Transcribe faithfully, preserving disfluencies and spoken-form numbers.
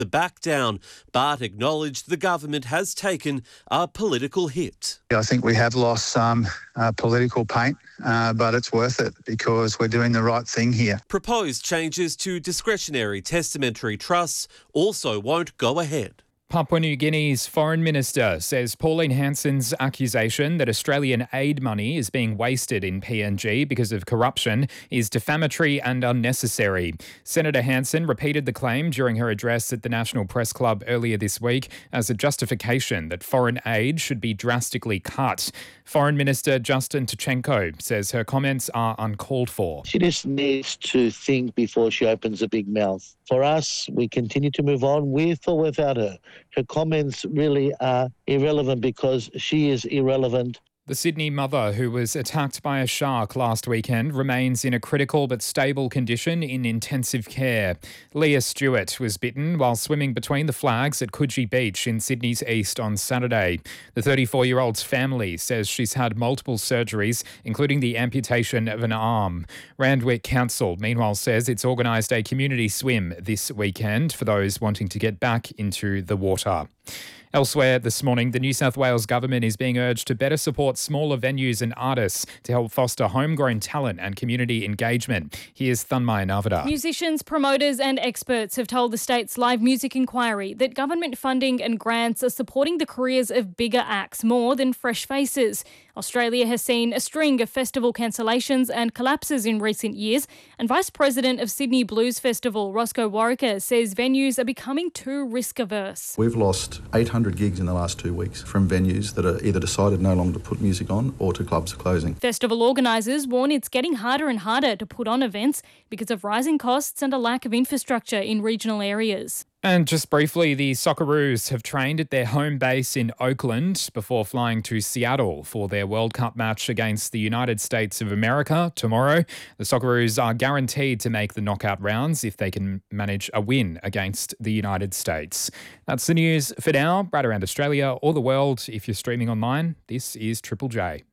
the back down, but acknowledged the government has taken a political hit. I think we have lost some uh, political paint, uh, but it's worth it because we're doing the right thing here. Proposed changes to discretionary testamentary trusts also won't go ahead. Papua New Guinea's foreign minister says Pauline Hanson's accusation that Australian aid money is being wasted in P N G because of corruption is defamatory and unnecessary. Senator Hanson repeated the claim during her address at the National Press Club earlier this week as a justification that foreign aid should be drastically cut. Foreign Minister Justin Tkachenko says her comments are uncalled for. She just needs to think before she opens a big mouth. For us, we continue to move on with or without her. Her comments really are irrelevant because she is irrelevant. The Sydney mother who was attacked by a shark last weekend remains in a critical but stable condition in intensive care. Leah Stewart was bitten while swimming between the flags at Coogee Beach in Sydney's east on Saturday. The thirty-four-year-old's family says she's had multiple surgeries, including the amputation of an arm. Randwick Council, meanwhile, says it's organised a community swim this weekend for those wanting to get back into the water. Elsewhere this morning, the New South Wales government is being urged to better support smaller venues and artists to help foster homegrown talent and community engagement. Here's Thanmai Navada. Musicians, promoters and experts have told the state's live music inquiry that government funding and grants are supporting the careers of bigger acts more than fresh faces. Australia has seen a string of festival cancellations and collapses in recent years, and Vice President of Sydney Blues Festival, Roscoe Warwicker, says venues are becoming too risk-averse. We've lost eight hundred gigs in the last two weeks from venues that are either decided no longer to put music on or to clubs closing. Festival organisers warn it's getting harder and harder to put on events because of rising costs and a lack of infrastructure in regional areas. And just briefly, the Socceroos have trained at their home base in Oakland before flying to Seattle for their World Cup match against the United States of America tomorrow. The Socceroos are guaranteed to make the knockout rounds if they can manage a win against the United States. That's the news for now. Right around Australia or the world, if you're streaming online, this is Triple J.